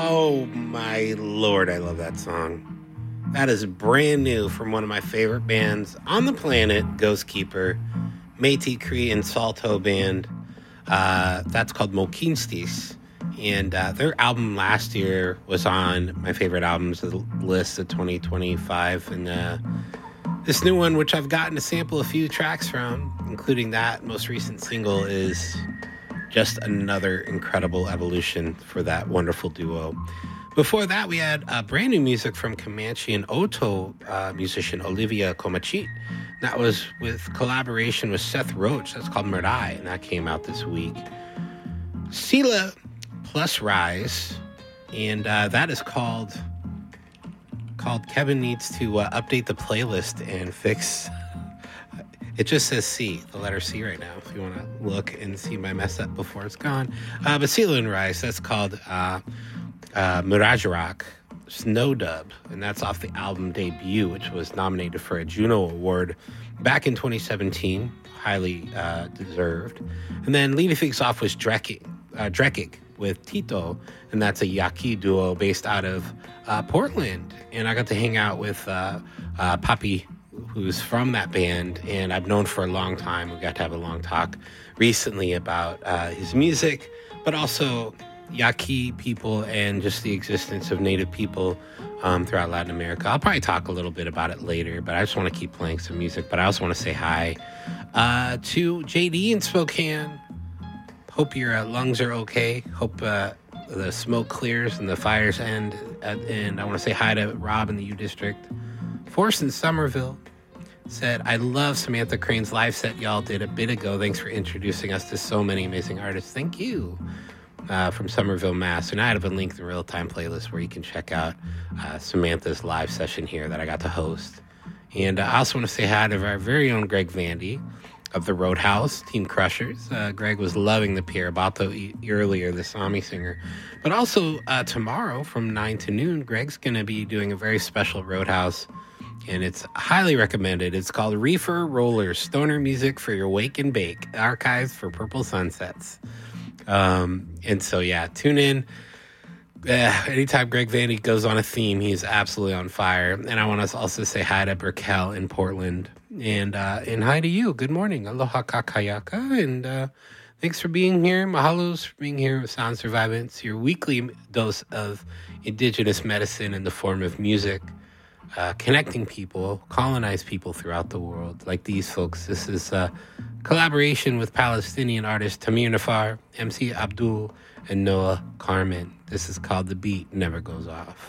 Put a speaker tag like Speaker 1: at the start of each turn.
Speaker 1: Oh my Lord, I love that song. That is brand new from one of my favorite bands on the planet, Ghostkeeper, Métis Cree and Salto band. That's called Mokinstis. And their album last year was on my favorite albums list of 2025. And this new one, which I've gotten to sample a few tracks from, including that most recent single, is just another incredible evolution for that wonderful duo. Before that, we had brand new music from Comanche and Oto musician Olivia Comachit. That was with collaboration with Seth Roach. That's called Mirai, and that came out this week. Sela plus Rise, and that is called Kevin Needs to Update the Playlist and Fix. It just says C, the letter C right now, if you want to look and see my mess up before it's gone. But Sela and Rise, that's called Mirage Rock Snow Dub, and that's off the album Debut, which was nominated for a Juno Award back in 2017. Highly deserved. And then leading things off was Drekig with Tito, and that's a Yaqui duo based out of Portland. And I got to hang out with Papi, who's from that band, and I've known for a long time. We got to have a long talk recently about his music, but also Yaqui people and just the existence of Native people throughout Latin America. I'll probably talk a little bit about it later, but I just want to keep playing some music. But I also want to say hi to JD in Spokane. Hope your lungs are okay. Hope the smoke clears and the fires end. And I want to say hi to Rob in the U District. Forrest in Somerville said, I love Samantha Crane's live set y'all did a bit ago. Thanks for introducing us to so many amazing artists. Thank you. From Somerville, Mass. And I have a link in the real-time playlist where you can check out Samantha's live session here that I got to host. And I also want to say hi to our very own Greg Vandy of the Roadhouse, Team Crushers. Greg was loving the Pierre Bato earlier, the Sami singer. But also tomorrow from 9 to noon, Greg's going to be doing a very special Roadhouse, and it's highly recommended. It's called Reefer Rollers, Stoner Music for Your Wake and Bake, Archives for Purple Sunsets. And so, yeah, tune in. Anytime Greg Vandy goes on a theme, he's absolutely on fire. And I want to also say hi to Burkell in Portland. And hi to you. Good morning. Aloha kakayaka. And thanks for being here. Mahalos for being here with Sound Survivance, your weekly dose of indigenous medicine in the form of music, connecting people, colonize people throughout the world, like these folks. This is a collaboration with Palestinian artists Tamir Nafar, MC Abdul, and Noah Carmen. This is called The Beat Never Goes Off.